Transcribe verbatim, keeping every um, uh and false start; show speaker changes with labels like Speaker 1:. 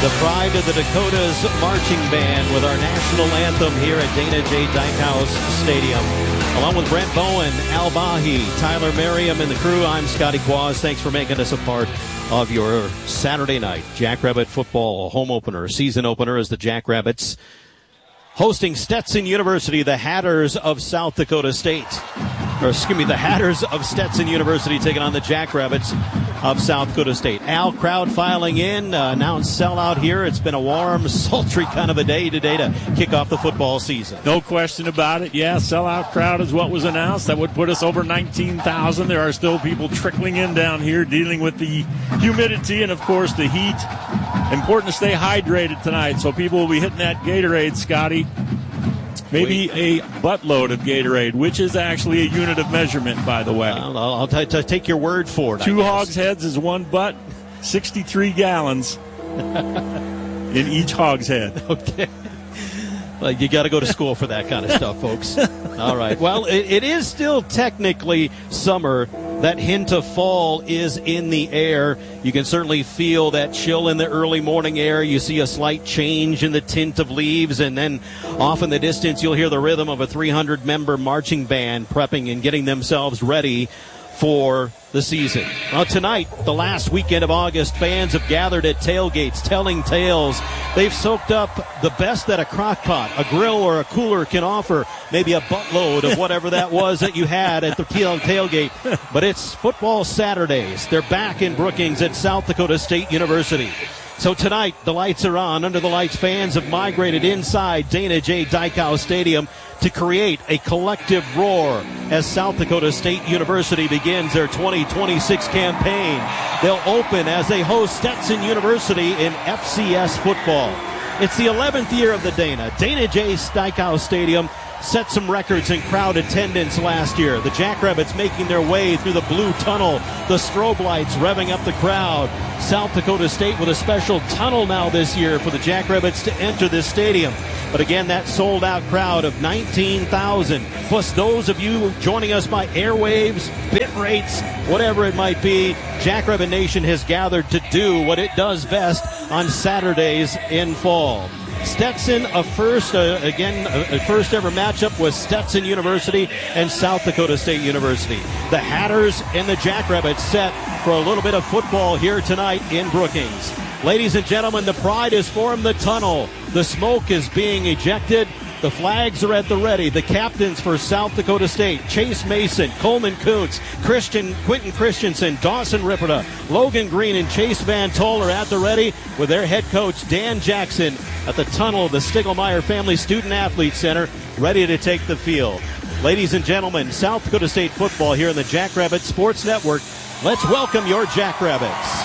Speaker 1: The pride of the Dakotas marching band with our national anthem here at Dana J. Dykhouse Stadium. Along with Brent Bowen, Al Bahi, Tyler Merriam, and the crew, I'm Scotty Quaz. Thanks for making us a part of your Saturday night Jackrabbit football home opener, season opener, as the Jackrabbits hosting Stetson University, the Hatters of South Dakota State. Or excuse me, the Hatters of Stetson University taking on the Jackrabbits of South Dakota State. Al, crowd filing in, uh, announced sellout here. It's been a warm, sultry kind of a day today to kick off the football season.
Speaker 2: No question about it. Yeah, sellout crowd is what was announced. That would put us over nineteen thousand. There are still people trickling in down here dealing with the humidity and, of course, the heat. Important to stay hydrated tonight, so people will be hitting that Gatorade, Scotty. Maybe a buttload of Gatorade, which is actually a unit of measurement, by the way.
Speaker 1: I'll, I'll t- t- take your word for it.
Speaker 2: Two hogsheads is one butt, sixty-three gallons in each hogshead.
Speaker 1: Okay. Well, you got to go to school for that kind of stuff, folks. All right. Well, it, it is still technically summer. That hint of fall is in the air. You can certainly feel that chill in the early morning air. You see a slight change in the tint of leaves, and then off in the distance you'll hear the rhythm of a three hundred member marching band prepping and getting themselves ready for the season. Well, tonight, the last weekend of August, fans have gathered at tailgates telling tales. They've soaked up the best that a crock pot, a grill, or a cooler can offer. Maybe a buttload of whatever that was that you had at the tail- tailgate. But it's football Saturdays. They're back in Brookings at South Dakota State University. So tonight, the lights are on. Under the lights, fans have migrated inside Dana J. Dykhouse Stadium to create a collective roar as South Dakota State University begins their twenty twenty-six campaign. They'll open as they host Stetson University in F C S football. It's the eleventh year of the Dana. Dana J. Dykhouse Stadium set some records in crowd attendance last year. The Jackrabbits making their way through the blue tunnel, the strobe lights revving up the crowd. South Dakota State with a special tunnel now this year for the Jackrabbits to enter this stadium. But again, that sold-out crowd of nineteen thousand, plus those of you joining us by airwaves, bit rates, whatever it might be, Jackrabbit Nation has gathered to do what it does best on Saturdays in fall. Stetson, a first, uh, again, a first ever matchup with Stetson University and South Dakota State University. The Hatters and the Jackrabbits set for a little bit of football here tonight in Brookings. Ladies and gentlemen, the pride has formed the tunnel. The smoke is being ejected. The flags are at the ready. The captains for South Dakota State, Chase Mason, Coleman Kuntz, Christian, Quentin Christensen, Dawson Ripperda, Logan Green, and Chase Van Toll are at the ready with their head coach, Dan Jackson, at the tunnel of the Stiglmeyer Family Student Athlete Center, ready to take the field. Ladies and gentlemen, South Dakota State football here in the Jackrabbit Sports Network. Let's welcome your Jackrabbits.